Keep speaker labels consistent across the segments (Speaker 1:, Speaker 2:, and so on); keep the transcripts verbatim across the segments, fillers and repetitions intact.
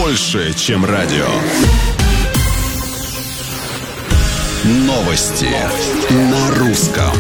Speaker 1: больше, чем радио. Новости на русском.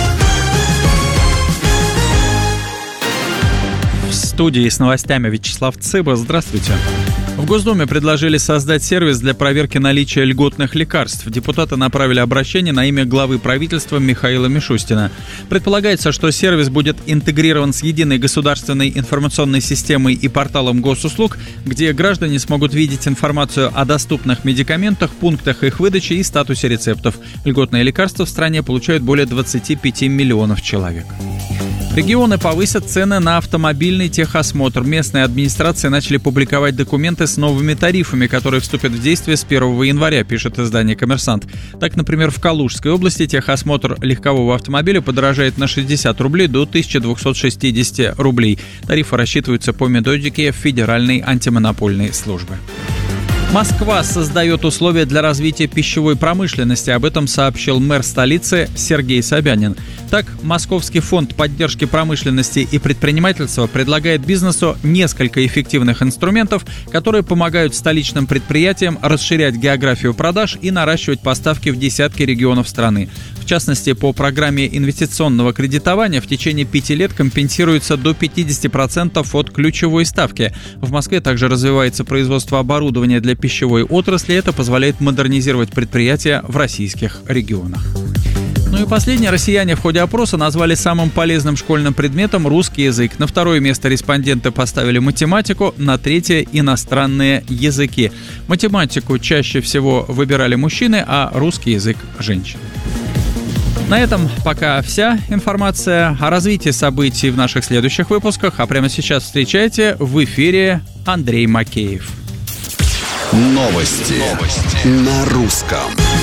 Speaker 2: В студии с новостями Вячеслав Цыба. Здравствуйте. В Госдуме предложили создать сервис для проверки наличия льготных лекарств. Депутаты направили обращение на имя главы правительства Михаила Мишустина. Предполагается, что сервис будет интегрирован с единой государственной информационной системой и порталом госуслуг, где граждане смогут видеть информацию о доступных медикаментах, пунктах их выдачи и статусе рецептов. Льготные лекарства в стране получают более двадцати пяти миллионов человек. Регионы повысят цены на автомобильный техосмотр. Местные администрации начали публиковать документы с новыми тарифами, которые вступят в действие с первого января, пишет издание «Коммерсант». Так, например, в Калужской области техосмотр легкового автомобиля подорожает на шестьдесят рублей до тысячи двухсот шестидесяти рублей. Тарифы рассчитываются по методике Федеральной антимонопольной службы. Москва создает условия для развития пищевой промышленности. Об этом сообщил мэр столицы Сергей Собянин. Так, Московский фонд поддержки промышленности и предпринимательства предлагает бизнесу несколько эффективных инструментов, которые помогают столичным предприятиям расширять географию продаж и наращивать поставки в десятки регионов страны. В частности, по программе инвестиционного кредитования в течение пяти лет компенсируется до пятидесяти процентов от ключевой ставки. В Москве также развивается производство оборудования для пищевой отрасли. Это позволяет модернизировать предприятия в российских регионах. Ну и последнее. Россияне в ходе опроса назвали самым полезным школьным предметом русский язык. На второе место респонденты поставили математику, на третье – иностранные языки. Математику чаще всего выбирали мужчины, а русский язык – женщины. На этом пока вся информация. О развитии событий в наших следующих выпусках. А прямо сейчас встречайте в эфире Андрей Макеев.
Speaker 1: Новости, Новости. На русском.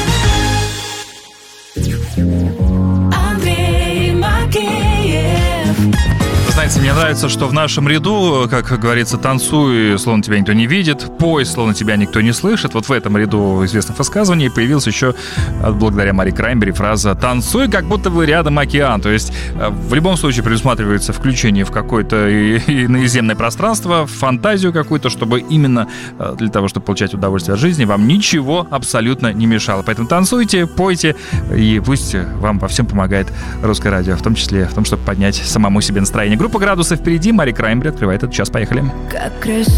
Speaker 3: Андрей Макеев.
Speaker 4: Знаете, мне нравится, что в нашем ряду, как говорится, танцуй, словно тебя никто не видит, пой, словно тебя никто не слышит. Вот в этом ряду известных высказываний появилась еще, благодаря Мари Краймбери, фраза «танцуй, как будто бы рядом океан». То есть в любом случае предусматривается включение в какое-то иноземное пространство, в фантазию какую-то, чтобы именно для того, чтобы получать удовольствие от жизни, вам ничего абсолютно не мешало. Поэтому танцуйте, пойте, и пусть вам во всем помогает Русское радио, в том числе в том, чтобы поднять самому себе настроение. Группа «Градусов» впереди. Мари Краймбери открывает этот час. Поехали.
Speaker 3: Как красиво.